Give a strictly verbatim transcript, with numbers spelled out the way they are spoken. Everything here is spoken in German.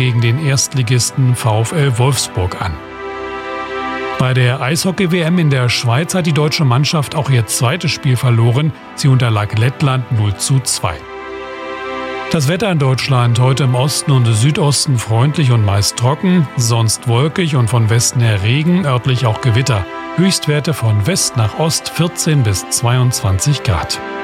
gegen den Erstligisten VfL Wolfsburg an. Bei der Eishockey-W M in der Schweiz hat die deutsche Mannschaft auch ihr zweites Spiel verloren. Sie unterlag Lettland null zu zwei. Das Wetter in Deutschland heute im Osten und Südosten freundlich und meist trocken, sonst wolkig und von Westen her Regen, örtlich auch Gewitter. Höchstwerte von West nach Ost vierzehn bis zweiundzwanzig Grad.